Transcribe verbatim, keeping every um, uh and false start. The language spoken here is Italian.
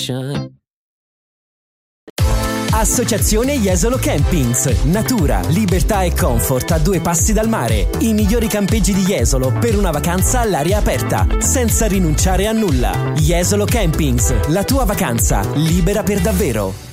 sunshine. Associazione Jesolo Campings. Natura, libertà e comfort a due passi dal mare. I migliori campeggi di Jesolo per una vacanza all'aria aperta, senza rinunciare a nulla. Jesolo Campings, la tua vacanza libera per davvero.